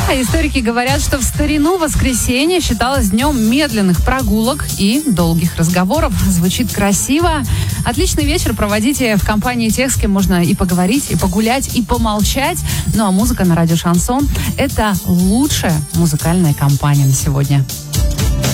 А историки говорят, что в старину воскресенье считалось днем медленных прогулок и долгих разговоров. Звучит красиво. Отличный вечер проводите в компании тех, с кем можно и поговорить, и погулять, и помолчать. Ну а музыка на радио Шансон – это лучшая музыкальная компания на сегодня.